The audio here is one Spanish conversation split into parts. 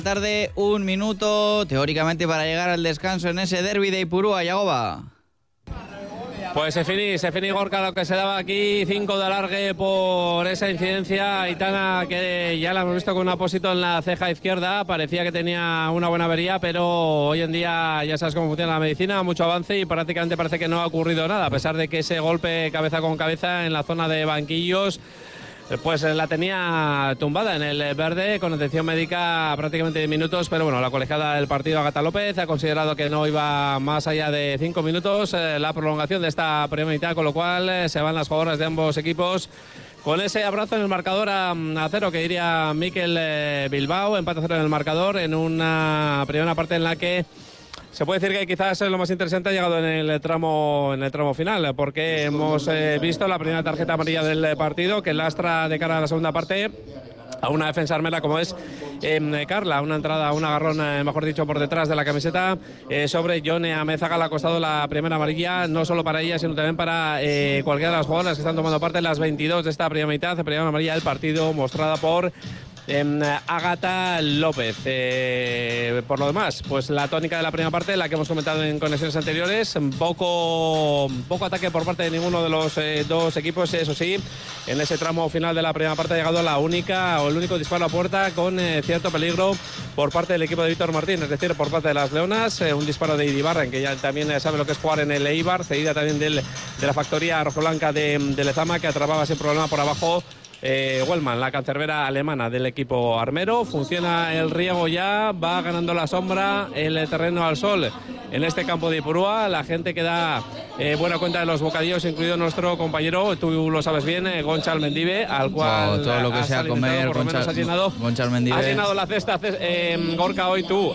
Tarde, un minuto, teóricamente, para llegar al descanso en ese derbi de Ipurúa, Yagoba. Pues se finí Gorka lo que se daba aquí, 5 de alargue por esa incidencia. Aitana, que ya la hemos visto con un apósito en la ceja izquierda, parecía que tenía una buena avería, pero hoy en día ya sabes cómo funciona la medicina, mucho avance y prácticamente parece que no ha ocurrido nada, a pesar de que ese golpe cabeza con cabeza en la zona de banquillos pues la tenía tumbada en el verde con atención médica prácticamente 10 minutos, pero bueno, la colegiada del partido, Agata López, ha considerado que no iba más allá de 5 minutos la prolongación de esta primera mitad, con lo cual se van las jugadoras de ambos equipos con ese abrazo en el marcador a 0, que diría Mikel Bilbao, empate a 0 en el marcador, en una primera parte en la que se puede decir que quizás lo más interesante ha llegado en el tramo final, porque hemos visto la primera tarjeta amarilla del partido que lastra de cara a la segunda parte a una defensa armera como es Carla, una entrada, un agarrón, mejor dicho, por detrás de la camiseta sobre Yone Amezaga. Le ha costado la primera amarilla, no solo para ella, sino también para cualquiera de las jugadoras que están tomando parte en las 22 de esta primera mitad, primera amarilla del partido mostrada por Agata López. Por lo demás, pues la tónica de la primera parte, la que hemos comentado en conexiones anteriores, poco ataque por parte de ninguno de los dos equipos. Eso sí, en ese tramo final de la primera parte ha llegado el único disparo a puerta con cierto peligro por parte del equipo de Víctor Martín, es decir, por parte de las Leonas, un disparo de Iribarren, que ya también sabe lo que es jugar en el Eibar, cedida también de la factoría rojoblanca de Lezama, que atrapaba sin problema por abajo Wellman, la cancerbera alemana del equipo armero. Funciona el riego ya, va ganando la sombra, el terreno al sol en este campo de Ipurúa. La gente que da buena cuenta de los bocadillos, incluido nuestro compañero, tú lo sabes bien, Goncha Almendive, al cual todo lo que sea comer, has llenado la cesta, Gorka, hoy tú.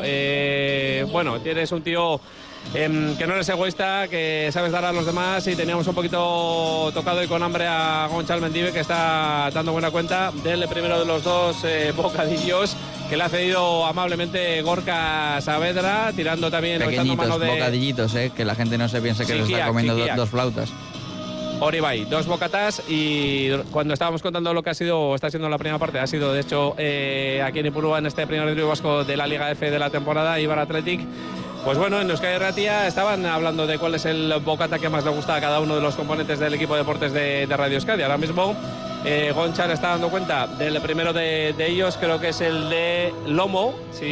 Bueno, tienes un tío que no eres egoísta, que sabes dar a los demás, y teníamos un poquito tocado y con hambre a Goncha Almendive, que está dando buena cuenta del primero de los dos bocadillos que le ha cedido amablemente Gorka Saavedra, tirando también pequeñitos bocadillitos, que la gente no se piense que se está comiendo dos flautas. Oribay, 2 bocatas, y cuando estábamos contando lo que está siendo la primera parte, ha sido de hecho aquí en Ipurúa, en este primer derbi vasco de la Liga F de la temporada, Eibar Athletic. Pues bueno, en Euskadi Irratia estaban hablando de cuál es el bocata que más le gusta a cada uno de los componentes del equipo de deportes de Radio Euskadi. Ahora mismo Goncha le está dando cuenta del primero de ellos, creo que es el de lomo,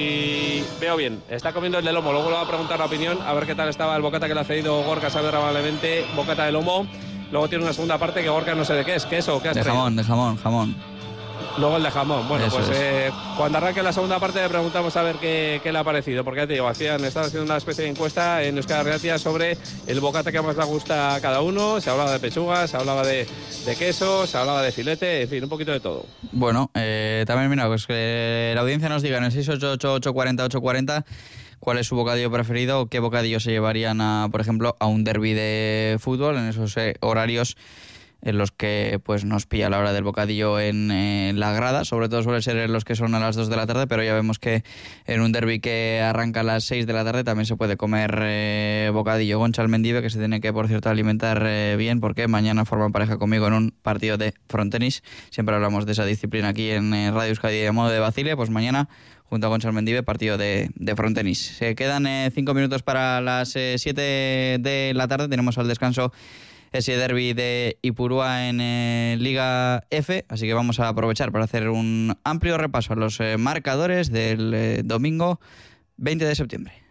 si veo bien, está comiendo el de lomo. Luego le va a preguntar la opinión, a ver qué tal estaba el bocata que le ha cedido Gorka Saavedra amablemente, bocata de lomo. Luego tiene una segunda parte que Gorka no sé de qué es, queso, ¿qué has traído? De jamón. Luego el de jamón. Bueno, eso pues es. Cuando arranque la segunda parte le preguntamos a ver qué le ha parecido, porque ya te digo, estaban haciendo una especie de encuesta en Euskadi Irratia sobre el bocata que más le gusta a cada uno. Se hablaba de pechuga, se hablaba de queso, se hablaba de filete, en fin, un poquito de todo. Bueno, también mira, pues que la audiencia nos diga en el 688-840-840 cuál es su bocadillo preferido o qué bocadillo se llevarían por ejemplo, a un derbi de fútbol en esos horarios en los que pues nos pilla la hora del bocadillo en la grada. Sobre todo suele ser en los que son a las 2 de la tarde, pero ya vemos que en un derbi que arranca a las 6 de la tarde también se puede comer bocadillo. Goncha Almendive, que se tiene que, por cierto, alimentar bien, porque mañana forma pareja conmigo en un partido de frontenis. Siempre hablamos de esa disciplina aquí en Radio Euskadi de modo de vacile. Pues mañana, junto a Goncha Almendive, partido de frontenis. Se quedan 5 minutos para las 7 de la tarde. Tenemos al descanso ese derbi de Ipurúa en Liga F, así que vamos a aprovechar para hacer un amplio repaso a los marcadores del domingo 20 de septiembre.